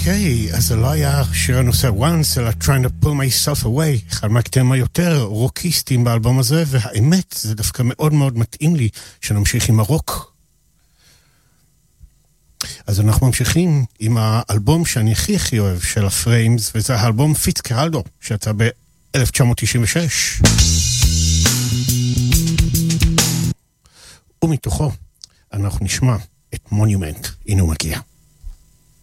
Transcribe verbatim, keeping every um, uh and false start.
אוקיי, אז זה לא היה שיר הנושא once, אלא trying to pull myself away, אחד מהקטעים היותר רוקיסטים באלבום הזה, והאמת, זה דווקא מאוד מאוד מתאים לי שנמשיך עם הרוק. אז אנחנו ממשיכים עם האלבום שאני הכי הכי אוהב של הפריימס, וזה האלבום פיצקרלדו, שיצא ב-אלף תשע מאות תשעים ושש. ומתוכו אנחנו נשמע את מונומנט. הנה הוא מגיע.